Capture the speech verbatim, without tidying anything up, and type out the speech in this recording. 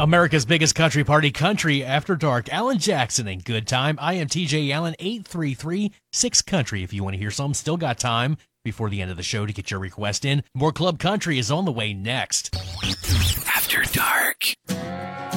America's biggest country party, Country After Dark. Alan Jackson and Good Time. I am T J Allen, eight three three, six country. If you want to hear some, still got time before the end of the show to get your request in. More Club Country is on the way next. After Dark.